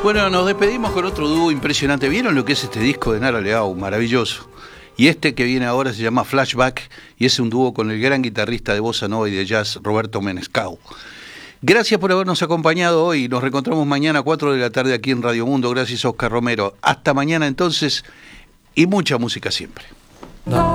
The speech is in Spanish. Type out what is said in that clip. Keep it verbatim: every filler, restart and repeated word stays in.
Bueno, nos despedimos con otro dúo impresionante. ¿Vieron lo que es este disco de Nara Leao? Maravilloso. Y este que viene ahora se llama Flashback y es un dúo con el gran guitarrista de bossa nova y de jazz Roberto Menescau. Gracias por habernos acompañado hoy. Nos reencontramos mañana a cuatro de la tarde aquí en Radio Mundo. Gracias, Oscar Romero. Hasta mañana entonces y mucha música siempre. No.